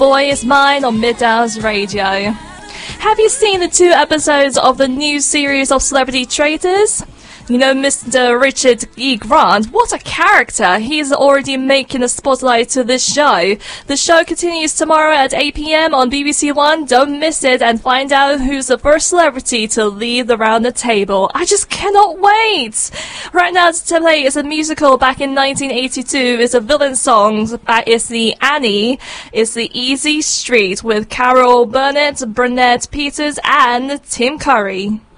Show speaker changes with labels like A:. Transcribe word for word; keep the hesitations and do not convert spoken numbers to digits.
A: Boy Is Mine on Midhouse Radio. Have you seen the two episodes of the new series of Celebrity Traitors? You know Mister Richard E. Grant, what a character! He's already making a spotlight to this show. The show continues tomorrow at eight p.m. on B B C One. Don't miss it and find out who's the first celebrity to leave the round the table. I just cannot wait! Right now to play is a musical back in nineteen eighty-two. It's a villain song. It's the Annie. It's the Easy Street with Carol Burnett, Burnett Peters and Tim Curry.